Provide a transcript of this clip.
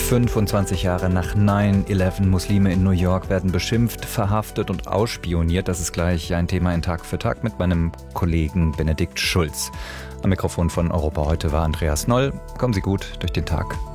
25 Jahre nach 9/11, Muslime in New York werden beschimpft, verhaftet und ausspioniert. Das ist gleich ein Thema in Tag für Tag mit meinem Kollegen Benedikt Schulz. Am Mikrofon von Europa heute war Andreas Noll. Kommen Sie gut durch den Tag.